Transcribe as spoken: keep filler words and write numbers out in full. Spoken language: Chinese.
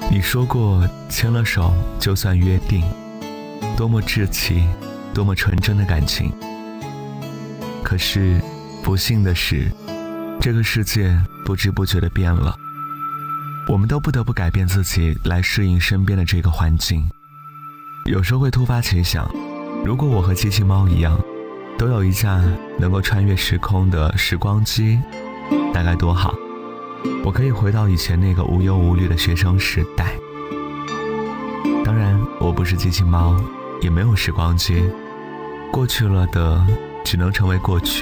你说过牵了手就算约定，多么稚气，多么纯真的感情。可是不幸的是，这个世界不知不觉地变了，我们都不得不改变自己来适应身边的这个环境。有时候会突发奇想，如果我和机器猫一样，都有一架能够穿越时空的时光机，大该多好。我可以回到以前那个无忧无虑的学生时代。当然，我不是机器猫，也没有时光机，过去了的只能成为过去。